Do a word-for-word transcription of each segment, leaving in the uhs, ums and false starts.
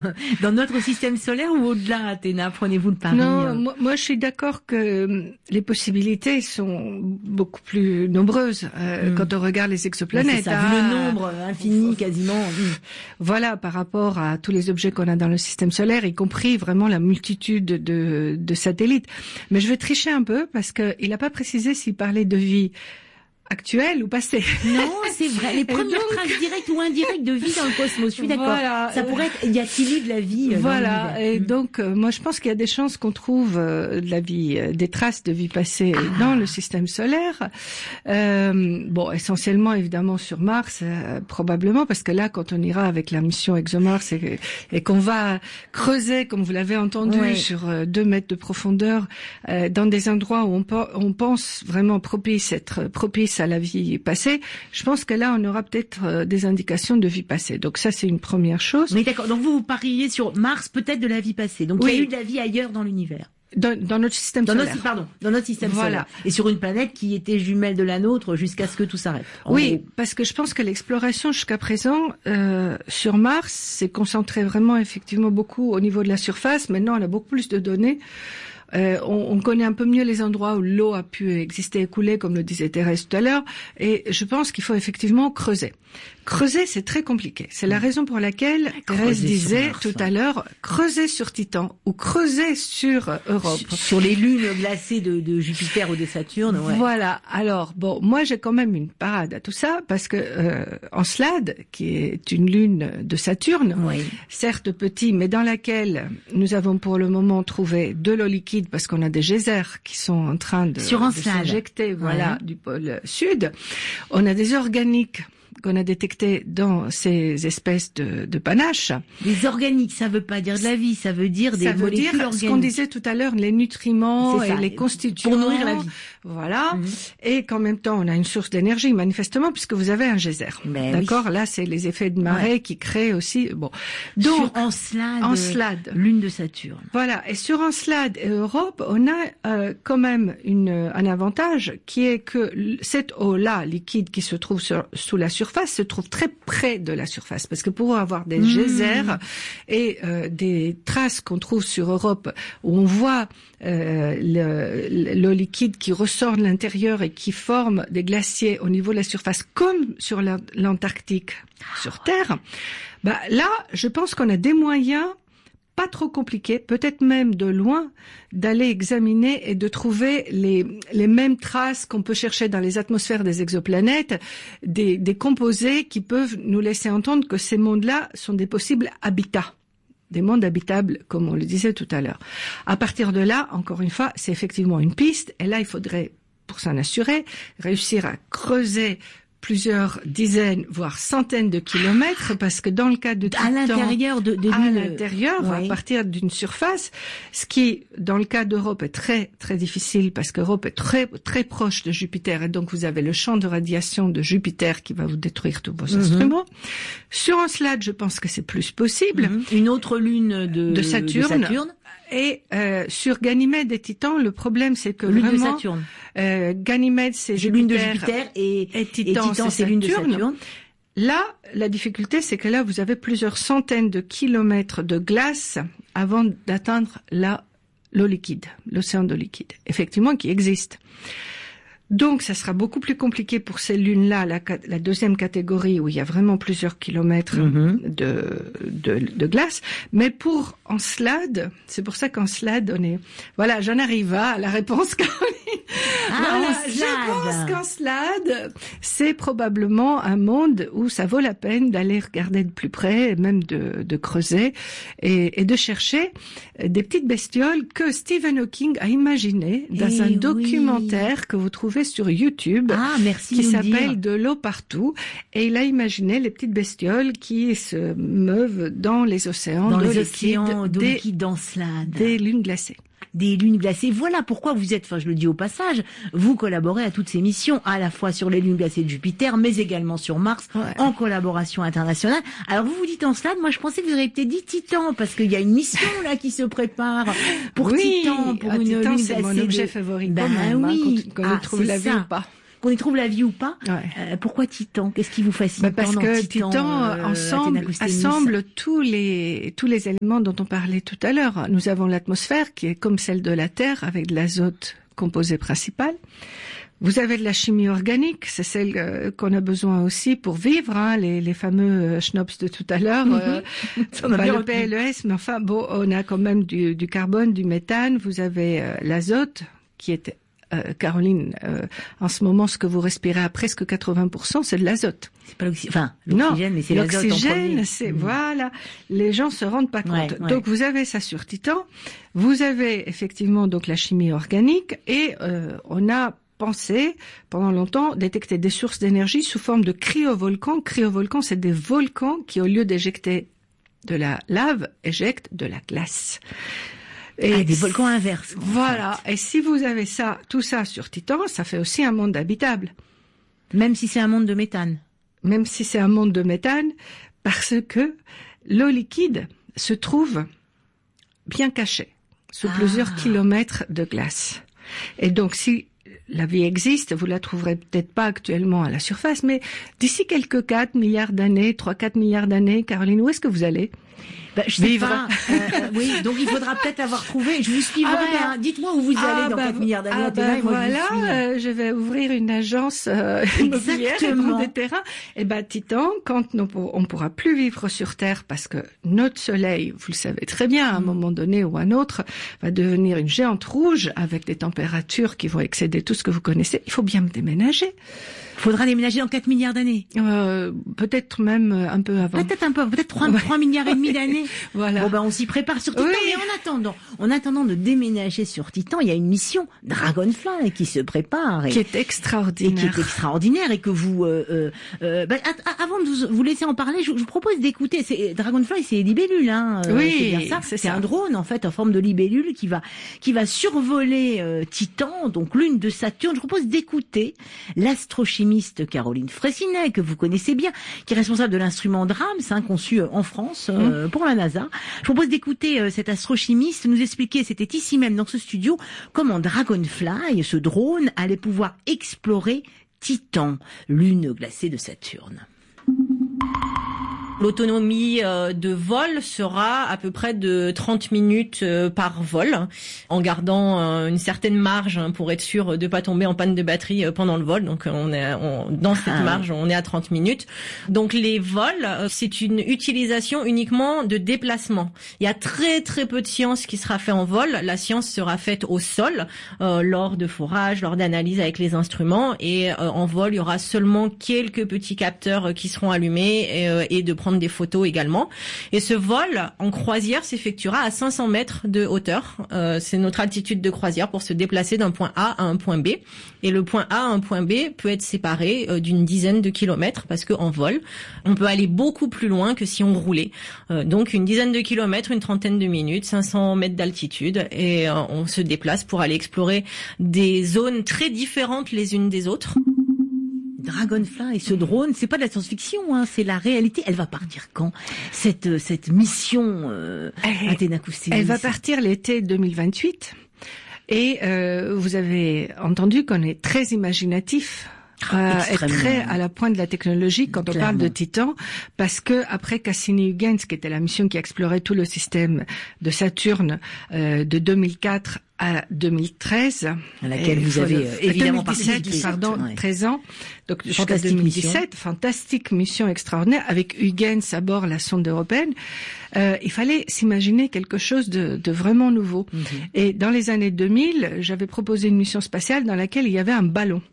Dans notre système solaire ou au-delà, Athéna, prenez-vous le pari? Non, moi, moi je suis d'accord que les possibilités sont beaucoup plus nombreuses euh, mmh. quand on regarde les exoplanètes. C'est ça, vu le nombre infini quasiment. Voilà, par rapport à tous les objets qu'on a dans le système solaire, y compris vraiment la multitude de, de satellites. Mais je vais tricher un peu parce qu'il n'a pas précisé s'il parlait de vie actuelle ou passée. Non, c'est vrai. Les premières donc... traces directes ou indirectes de vie dans le cosmos. Je suis d'accord. Voilà. Ça pourrait être, y a-t-il eu de la vie? Voilà. Et mmh. donc, euh, moi, je pense qu'il y a des chances qu'on trouve euh, de la vie, euh, des traces de vie passée ah. dans le système solaire. Euh, bon, essentiellement, évidemment, sur Mars, euh, probablement, parce que là, quand on ira avec la mission ExoMars et, et qu'on va creuser, comme vous l'avez entendu, ouais. sur euh, deux mètres de profondeur, euh, dans des endroits où on, on pense vraiment propice, être propice à la vie passée, je pense que là, on aura peut-être euh, des indications de vie passée. Donc ça, c'est une première chose. Mais d'accord, donc vous, vous pariez sur Mars, peut-être de la vie passée. Donc oui. il y a eu de la vie ailleurs dans l'univers. Dans, dans notre système dans solaire. Notre, pardon, dans notre système voilà. solaire. Et sur une planète qui était jumelle de la nôtre jusqu'à ce que tout s'arrête. Oui, gros. Parce que je pense que l'exploration jusqu'à présent euh, sur Mars s'est concentrée vraiment effectivement beaucoup au niveau de la surface. Maintenant, on a beaucoup plus de données. Euh, on, on connaît un peu mieux les endroits où l'eau a pu exister et couler, comme le disait Thérèse tout à l'heure, et je pense qu'il faut effectivement creuser. Creuser, c'est très compliqué. C'est la raison pour laquelle Thérèse disait tout à l'heure, creuser sur Titan ou creuser sur Europe. Sur, sur les lunes glacées de, de Jupiter ou de Saturne, ouais. Voilà. Alors, bon, moi j'ai quand même une parade à tout ça, parce que euh, Encelade, qui est une lune de Saturne, oui. certes petit, mais dans laquelle nous avons pour le moment trouvé de l'eau liquide, parce qu'on a des geysers qui sont en train de, de s'injecter, voilà, ouais. du pôle sud. On a des organiques qu'on a détecté dans ces espèces de, de panaches. Les organiques, ça veut pas dire de la vie, ça veut dire des ça veut molécules dire organiques. Ce qu'on disait tout à l'heure, les nutriments et les constituants. Pour nourrir la vie. Voilà. Mmh. Et qu'en même temps, on a une source d'énergie, manifestement, puisque vous avez un geyser. Mais d'accord? Oui. Là, c'est les effets de marée ouais. qui créent aussi, bon. Donc, sur Encelade. Encelade. Lune de Saturne. Voilà. Et sur Encelade et Europe, on a, euh, quand même une, un avantage qui est que cette eau-là, liquide, qui se trouve sur, sous la surface, se trouve très près de la surface, parce que pour avoir des mmh. geysers et euh, des traces qu'on trouve sur Europe où on voit euh, le, l'eau liquide qui ressort de l'intérieur et qui forme des glaciers au niveau de la surface, comme sur la, l'Antarctique sur Terre, bah là, je pense qu'on a des moyens pas trop compliqué, peut-être même de loin, d'aller examiner et de trouver les, les mêmes traces qu'on peut chercher dans les atmosphères des exoplanètes, des, des composés qui peuvent nous laisser entendre que ces mondes-là sont des possibles habitats, des mondes habitables, comme on le disait tout à l'heure. À partir de là, encore une fois, c'est effectivement une piste, et là, il faudrait, pour s'en assurer, réussir à creuser plusieurs dizaines, voire centaines de kilomètres, parce que dans le cas de Titan, à l'intérieur de, de à l'intérieur, oui. à partir d'une surface, ce qui, dans le cas d'Europe, est très très difficile, parce qu'Europe est très très proche de Jupiter, et donc vous avez le champ de radiation de Jupiter qui va vous détruire tous vos mm-hmm. instruments. Sur Encelade, je pense que c'est plus possible. Mm-hmm. Une autre lune de, de Saturne. De Saturne. Et euh, sur Ganymède et Titan, le problème c'est que lune vraiment, de Saturne. Euh, Ganymède c'est Jupiter, lune de Jupiter et, et Titan, et Titan c'est lune de Saturne. Là, la difficulté c'est que là vous avez plusieurs centaines de kilomètres de glace avant d'atteindre la l'eau liquide, l'océan d'eau liquide, effectivement qui existe. Donc, ça sera beaucoup plus compliqué pour ces lunes-là, la, la deuxième catégorie où il y a vraiment plusieurs kilomètres mm-hmm. de, de, de glace. Mais pour Encelade, c'est pour ça qu'Encelade, on est, voilà, j'en arrive à la réponse, Caroline. Ah, voilà, Encelade. Je pense qu'Encelade, c'est probablement un monde où ça vaut la peine d'aller regarder de plus près, même de, de creuser et, et de chercher des petites bestioles que Stephen Hawking a imaginées dans et un oui. documentaire que vous trouvez sur YouTube, ah, merci qui de s'appelle De l'eau partout, et il a imaginé les petites bestioles qui se meuvent dans les océans, dans d'eau les liquide, océans d'eau liquide d'Encelade, des lunes glacées. Des lunes glacées. Voilà pourquoi vous êtes, enfin je le dis au passage, vous collaborez à toutes ces missions, à la fois sur les lunes glacées de Jupiter, mais également sur Mars, ouais. en collaboration internationale. Alors vous vous dites Encelade, moi je pensais que vous auriez peut-être dit Titan, parce qu'il y a une mission là qui se prépare pour oui, Titan, pour à une Titan, lune c'est glacée mon objet de... favori. Ben Même, oui, hein, qu'on, qu'on ah, trouve la vie ça. ou pas. qu'on y trouve la vie ou pas. Ouais. Euh, pourquoi Titan? Qu'est-ce qui vous fascine? Bah parce que Titan, Titan euh, ensemble, assemble tous les tous les éléments dont on parlait tout à l'heure. Nous avons l'atmosphère qui est comme celle de la Terre avec de l'azote composé principal. Vous avez de la chimie organique, c'est celle euh, qu'on a besoin aussi pour vivre, hein, les, les fameux euh, schnapps de tout à l'heure, euh, pas le P L E S, mais enfin bon, on a quand même du, du carbone, du méthane. Vous avez euh, l'azote qui est Euh, Caroline, euh, en ce moment, ce que vous respirez à presque quatre-vingts pour cent, c'est de l'azote. C'est pas l'oxygène, enfin, l'oxygène, mais c'est l'azote en premier. L'oxygène, c'est, mmh. voilà. Les gens se rendent pas compte. Ouais, ouais. Donc, vous avez ça sur Titan. Vous avez effectivement, donc, la chimie organique et, euh, on a pensé, pendant longtemps, détecter des sources d'énergie sous forme de cryovolcans. Cryovolcans, c'est des volcans qui, au lieu d'éjecter de la lave, éjectent de la glace. Et ah, des volcans inverses. Voilà. Et si vous avez ça, tout ça sur Titan, ça fait aussi un monde habitable. Même si c'est un monde de méthane. Même si c'est un monde de méthane, parce que l'eau liquide se trouve bien cachée, sous ah. plusieurs kilomètres de glace. Et donc, si la vie existe, vous la trouverez peut-être pas actuellement à la surface, mais d'ici quelques quatre milliards d'années, trois, quatre milliards d'années, Caroline, où est-ce que vous allez? Bah, je sais Vivre. pas. Euh, euh, oui, donc il faudra peut-être avoir trouvé. Je vous suivrai. Ah bah, hein. Dites-moi où vous allez ah dans bah, quatre milliards d'années. Ah bah, voilà, je, euh, je vais ouvrir une agence euh, immobilière et prendre des terrains. Et ben Titan, quand on pourra plus vivre sur Terre parce que notre Soleil, vous le savez très bien, à un moment donné ou à un autre, va devenir une géante rouge avec des températures qui vont excéder tout ce que vous connaissez. Il faut bien me déménager. Faudra déménager dans quatre milliards d'années. Euh, peut-être même un peu avant. Peut-être un peu, peut-être trois, ouais. trois milliards et demi d'années. Voilà. Bon ben on s'y prépare sur Titan. Oui. Mais en attendant, en attendant de déménager sur Titan, il y a une mission Dragonfly qui se prépare et qui est extraordinaire, et qui est extraordinaire et que vous. Euh, euh, bah, avant de vous, vous laisser en parler, je, je vous propose d'écouter. C'est, Dragonfly, c'est libellule, hein. Oui, c'est bien ça. C'est, c'est un drone en fait en forme de libellule qui va qui va survoler euh, Titan, donc lune de Saturne. Je vous propose d'écouter l'astrochimiste Caroline Fraissinet, que vous connaissez bien, qui est responsable de l'instrument DRAMS, hein, conçu en France euh, mmh. pour la NASA. Je vous propose d'écouter euh, cet astrochimiste nous expliquer, c'était ici même dans ce studio, comment Dragonfly, ce drone, allait pouvoir explorer Titan, lune glacée de Saturne. L'autonomie de vol sera à peu près de trente minutes par vol, en gardant une certaine marge pour être sûr de pas tomber en panne de batterie pendant le vol. Donc on est on, dans cette ah, marge, on est à trente minutes. Donc les vols, c'est une utilisation uniquement de déplacement. Il y a très très peu de science qui sera fait en vol. La science sera faite au sol, euh, lors de forage, lors d'analyse avec les instruments. Et euh, en vol, il y aura seulement quelques petits capteurs qui seront allumés et, euh, et de prendre des photos également. Et ce vol en croisière s'effectuera à cinq cents mètres de hauteur. Euh, c'est notre altitude de croisière pour se déplacer d'un point A à un point B. Et le point A à un point B peut être séparé euh, d'une dizaine de kilomètres parce que en vol, on peut aller beaucoup plus loin que si on roulait. Euh, donc une dizaine de kilomètres, une trentaine de minutes, cinq cents mètres d'altitude et euh, on se déplace pour aller explorer des zones très différentes les unes des autres. Dragonfly et ce drone, c'est pas de la science-fiction, hein, c'est la réalité. Elle va partir quand cette cette mission euh, Athéna Koussélis? Elle va partir l'été deux mille vingt-huit. Et euh, vous avez entendu qu'on est très imaginatif. Euh, être très à la pointe de la technologie quand on Clairement. parle de Titan, parce que après Cassini-Huygens, qui était la mission qui explorait tout le système de Saturne euh, de deux mille quatre à deux mille treize, à laquelle vous avez le, évidemment deux mille dix-sept, participé, pardon, ouais. treize ans, donc jusqu'à deux mille dix-sept, mission. fantastique mission extraordinaire avec Huygens à bord, la sonde européenne. Euh, il fallait s'imaginer quelque chose de, de vraiment nouveau. Mm-hmm. Et dans les années deux mille, j'avais proposé une mission spatiale dans laquelle il y avait un ballon.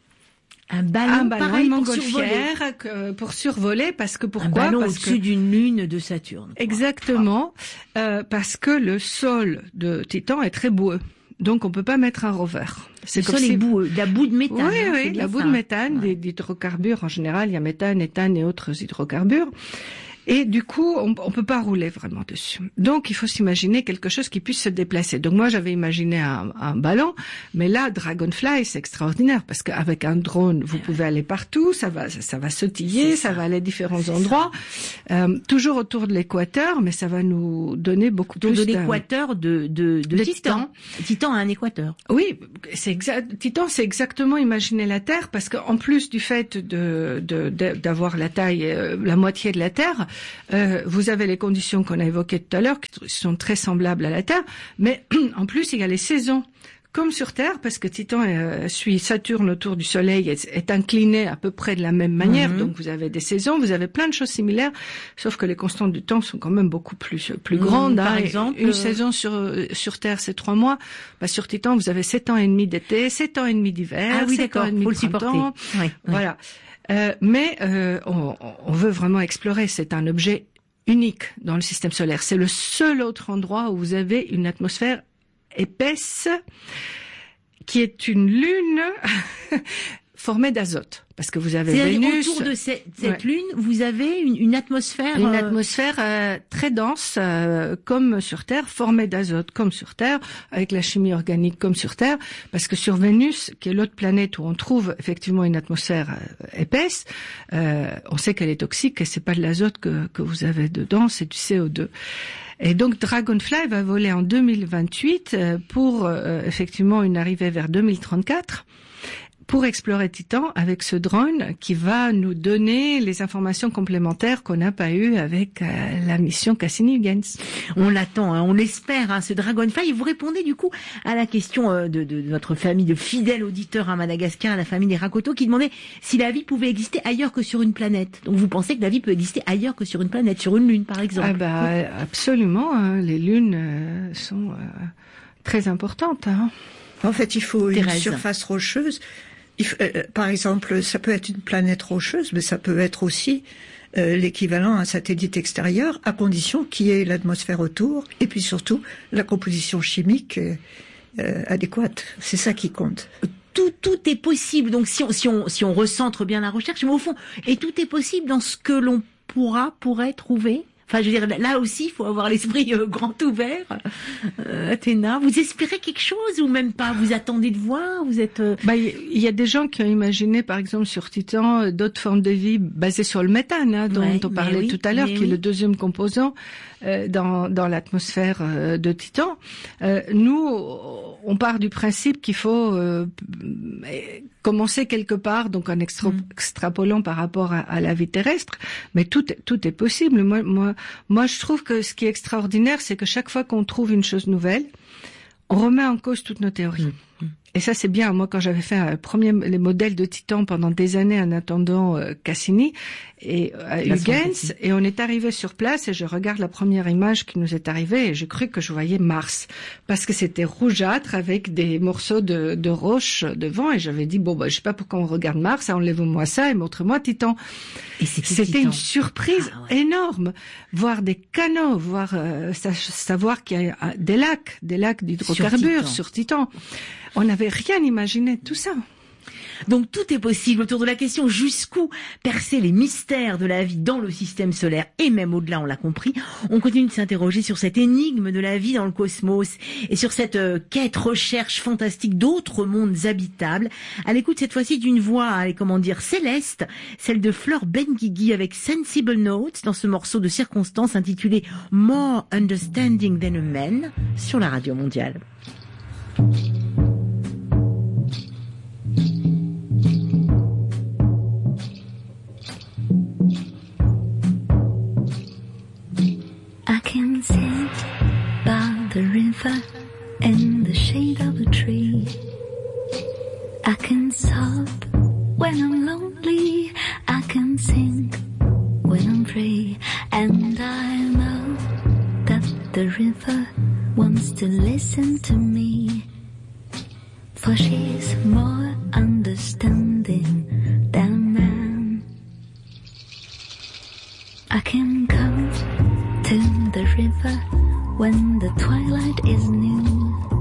Un ballon, un ballon pareil, montgolfière pour survoler. pour survoler, parce que pourquoi? Un ballon parce au-dessus que... d'une lune de Saturne. Quoi. Exactement, euh, parce que le sol de Titan est très boueux. Donc on peut pas mettre un rover. C'est le comme sol si... est boueux, de la boue de méthane. Oui, hein, oui, la boue ça. de méthane, ouais. des, des hydrocarbures en général. Il y a méthane, éthane et autres hydrocarbures. Et du coup, on, on peut pas rouler vraiment dessus. Donc, il faut s'imaginer quelque chose qui puisse se déplacer. Donc, moi, j'avais imaginé un, un ballon, mais là, Dragonfly, c'est extraordinaire parce qu'avec un drone, vous pouvez aller partout, ça va, ça, ça va sautiller, ça. ça va aller à différents c'est endroits, euh, toujours autour de l'équateur, mais ça va nous donner beaucoup autour plus de l'équateur de de, de, de Titan. Titan. Titan a un équateur. Oui, c'est exact. Titan, c'est exactement imaginer la Terre parce qu'en plus du fait de, de, de d'avoir la taille, euh, la moitié de la Terre. Euh, vous avez les conditions qu'on a évoquées tout à l'heure, qui sont très semblables à la Terre, mais en plus il y a les saisons, comme sur Terre, parce que Titan euh, suit Saturne autour du Soleil, est, est incliné à peu près de la même manière, mm-hmm. donc vous avez des saisons, vous avez plein de choses similaires, sauf que les constantes du temps sont quand même beaucoup plus plus grandes. Mmh, par hein. exemple, une euh... saison sur sur Terre c'est trois mois, bah, sur Titan vous avez sept ans et demi d'été, sept ans et demi d'hiver, ah oui, sept ans et demi faut de le printemps, oui, voilà. Oui. Euh, mais euh, on, on veut vraiment explorer. C'est un objet unique dans le système solaire. C'est le seul autre endroit où vous avez une atmosphère épaisse qui est une lune formée d'azote. Parce que vous avez C'est-à-dire Vénus. Autour de cette, cette ouais. lune, vous avez une, une atmosphère. Une euh... atmosphère euh, très dense, euh, comme sur Terre, formée d'azote, comme sur Terre, avec la chimie organique, comme sur Terre. Parce que sur Vénus, qui est l'autre planète où on trouve effectivement une atmosphère euh, épaisse, euh, on sait qu'elle est toxique et c'est pas de l'azote que, que vous avez dedans, c'est du C O deux. Et donc Dragonfly va voler en deux mille vingt-huit pour euh, effectivement une arrivée vers deux mille trente-quatre. Pour explorer Titan avec ce drone qui va nous donner les informations complémentaires qu'on n'a pas eues avec euh, la mission Cassini-Huygens. On l'attend, hein, on l'espère, hein, ce Dragonfly. Et vous répondez du coup à la question euh, de, de, de notre famille de fidèles auditeurs à Madagascar, la famille des Rakoto, qui demandait si la vie pouvait exister ailleurs que sur une planète. Donc vous pensez que la vie peut exister ailleurs que sur une planète, sur une lune par exemple? Ah bah oui. Absolument, hein, les lunes euh, sont euh, très importantes. Hein. En fait, il faut Thérèse. Une surface rocheuse. Il faut, euh, par exemple, ça peut être une planète rocheuse, mais ça peut être aussi euh, l'équivalent à un satellite extérieur, à condition qu'il y ait l'atmosphère autour, et puis surtout la composition chimique euh, euh, adéquate. C'est ça qui compte. Tout, tout est possible. Donc, si on, si on, si on recentre bien la recherche, mais au fond, et tout est possible dans ce que l'on pourra, pourrait trouver. Enfin, je veux dire, là aussi, il faut avoir l'esprit euh, grand ouvert. Euh, Athéna, vous espérez quelque chose ou même pas? Vous attendez de voir? Vous êtes... Euh... Bah, il y a des gens qui ont imaginé, par exemple, sur Titan, d'autres formes de vie basées sur le méthane, hein, dont ouais, on parlait oui, tout à l'heure, qui oui. est le deuxième composant euh, dans, dans l'atmosphère euh, de Titan. Euh, nous, on part du principe qu'il faut euh, commencer quelque part, donc en extra- mm. extrapolant par rapport à, à la vie terrestre, mais tout, tout est possible. Moi, moi, moi, je trouve que ce qui est extraordinaire, c'est que chaque fois qu'on trouve une chose nouvelle, on remet en cause toutes nos théories. Mm. Et ça, c'est bien. Moi, quand j'avais fait un premier, les modèles de Titan pendant des années en attendant euh, Cassini et euh, Huygens, et on est arrivé sur place et je regarde la première image qui nous est arrivée et j'ai cru que je voyais Mars parce que c'était rougeâtre avec des morceaux de, de roche devant et j'avais dit bon bah je sais pas pourquoi on regarde Mars, enlève-moi ça et montre-moi Titan. Et c'était, c'était Titan. Une surprise ah, ouais. énorme, voir des canaux, voir euh, savoir qu'il y a des lacs, des lacs d'hydrocarbures sur Titan. Sur Titan. On n'avait rien imaginé de tout ça. Donc tout est possible autour de la question jusqu'où percer les mystères de la vie dans le système solaire et même au-delà, on l'a compris. On continue de s'interroger sur cette énigme de la vie dans le cosmos et sur cette euh, quête, recherche fantastique d'autres mondes habitables. À l'écoute cette fois-ci d'une voix, comment dire, céleste, celle de Fleur Benguigui avec Sensible Notes dans ce morceau de circonstance intitulé More Understanding Than a Man sur la radio mondiale. I can sit by the river in the shade of a tree. I can sob when I'm lonely. I can sing when I'm free. And I know that the river wants to listen to me. For she's more understanding than man. I can come to the river when the twilight is new.